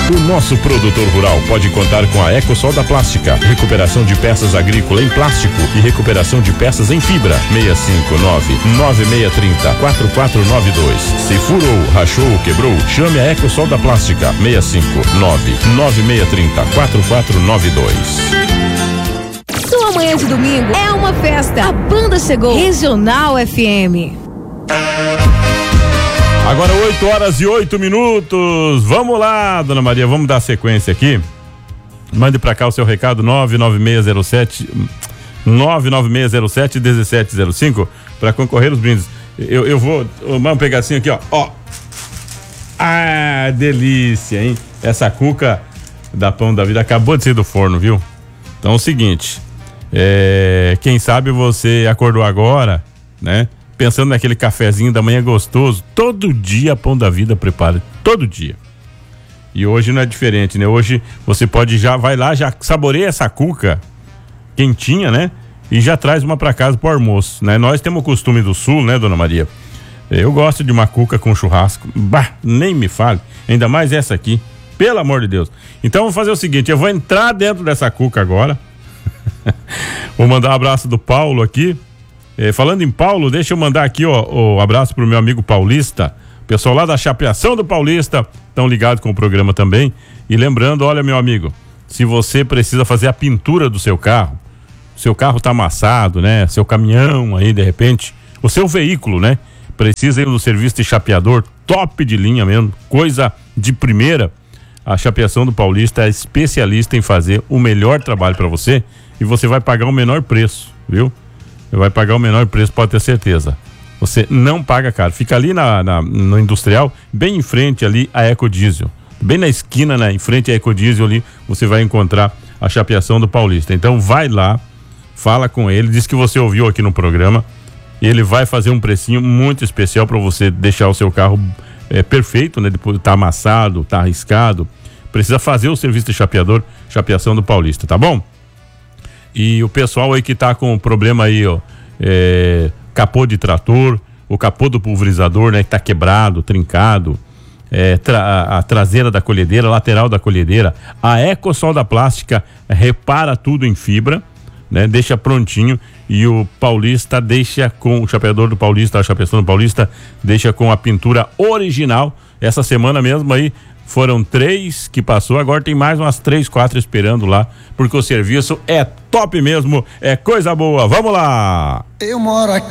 O nosso produtor rural pode contar com a EcoSol da Plástica, recuperação de peças agrícolas em plástico e recuperação de peças em fibra. 659-9630-4492. Se furou, rachou ou quebrou, chame a EcoSol da Plástica. 659-9630-4492. Sua manhã de domingo é uma festa. A banda chegou. Regional FM. Agora 8h08. Vamos lá, dona Maria, vamos dar sequência aqui. Mande pra cá o seu recado, 99607-1705 para concorrer os brindes. Eu vou um pedacinho aqui, ó. Ah, delícia, hein? Essa cuca da Pão da Vida acabou de sair do forno, viu? Então é o seguinte, quem sabe você acordou agora, né? Pensando naquele cafezinho da manhã gostoso. Todo dia a Pão da Vida prepara, todo dia. E hoje não é diferente, né? Hoje você vai lá, já saboreia essa cuca quentinha, né? E já traz uma pra casa pro almoço, né? Nós temos o costume do sul, né, dona Maria? Eu gosto de uma cuca com churrasco. Bah, nem me fale. Ainda mais essa aqui, pelo amor de Deus. Então vamos fazer o seguinte, eu vou entrar dentro dessa cuca agora. Vou mandar um abraço do Paulo aqui. Falando em Paulo, deixa eu mandar aqui o abraço pro meu amigo Paulista, pessoal lá da Chapeação do Paulista, estão ligados com o programa também. E lembrando, olha, meu amigo, se você precisa fazer a pintura do seu carro tá amassado, né? Seu caminhão aí, de repente, o seu veículo, né? Precisa ir do serviço de chapeador, top de linha mesmo, coisa de primeira. A Chapeação do Paulista é especialista em fazer o melhor trabalho para você e você vai pagar o menor preço, viu? Vai pagar o menor preço, pode ter certeza. Você não paga caro. Fica ali no Industrial, bem em frente ali a Ecodiesel. Bem na esquina, né? Em frente à Ecodiesel ali, você vai encontrar a Chapeação do Paulista. Então vai lá, fala com ele, diz que você ouviu aqui no programa. Ele vai fazer um precinho muito especial para você deixar o seu carro perfeito, né? Depois tá amassado, tá arriscado. Precisa fazer o serviço de chapeador, Chapeação do Paulista, tá bom? E o pessoal aí que tá com problema aí, capô de trator, o capô do pulverizador, né? Que tá quebrado, trincado, a traseira da colhedeira, lateral da colhedeira, a EcoSol da Plástica repara tudo em fibra, né? Deixa prontinho e o Paulista deixa com o chapeador do Paulista, a Chapeação do Paulista deixa com a pintura original. Essa semana mesmo aí foram 3 que passou, agora tem mais umas 3, 4 esperando lá, porque o serviço é top mesmo, é coisa boa. Vamos lá! Eu moro aqui